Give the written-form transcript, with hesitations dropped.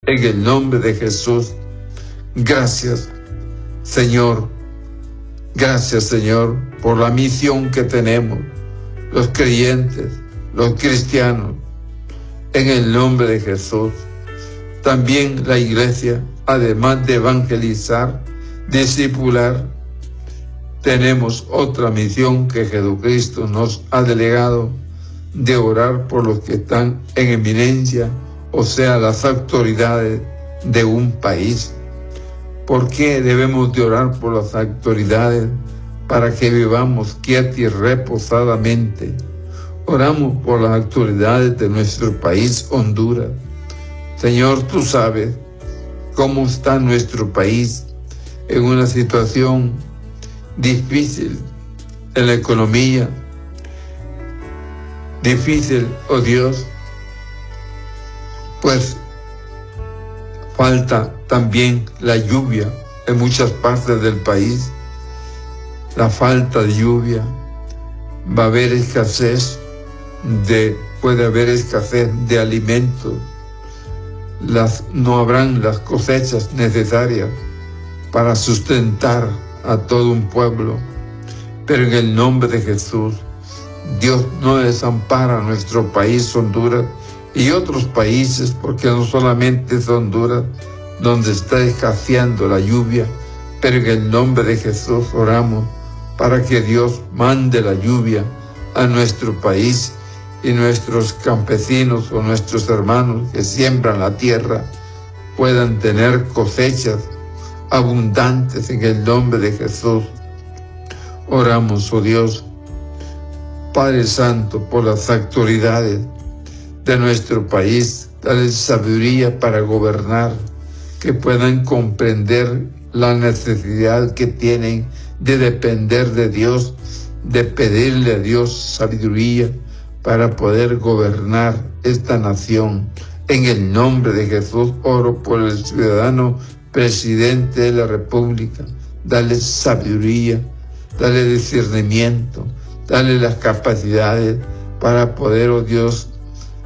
en el nombre de Jesús. Gracias, Señor. Gracias, Señor, por la misión que tenemos, los creyentes, los cristianos, en el nombre de Jesús. También la iglesia, además de evangelizar, discipular, tenemos otra misión que Jesucristo nos ha delegado, de orar por los que están en eminencia, o sea, las autoridades de un país. ¿Por qué debemos de orar por las autoridades? Para que vivamos quietos y reposadamente. Oramos por las autoridades de nuestro país, Honduras. Señor, tú sabes cómo está nuestro país en una situación difícil en la economía. Difícil, oh Dios, pues falta también la lluvia en muchas partes del país. La falta de lluvia, va a haber escasez puede haber escasez de alimentos, no habrán las cosechas necesarias para sustentar a todo un pueblo. Pero en el nombre de Jesús, Dios no desampara a nuestro país, Honduras, y otros países, porque no solamente es Honduras donde está escaseando la lluvia, pero en el nombre de Jesús oramos para que Dios mande la lluvia a nuestro país y nuestros campesinos o nuestros hermanos que siembran la tierra puedan tener cosechas abundantes en el nombre de Jesús. Oramos, oh Dios, Padre Santo, por las autoridades de nuestro país, dale sabiduría para gobernar, que puedan comprender la necesidad que tienen de depender de Dios, de pedirle a Dios sabiduría para poder gobernar esta nación. En el nombre de Jesús oro por el ciudadano presidente de la República. Dale sabiduría, dale discernimiento, dale las capacidades para poder, oh Dios,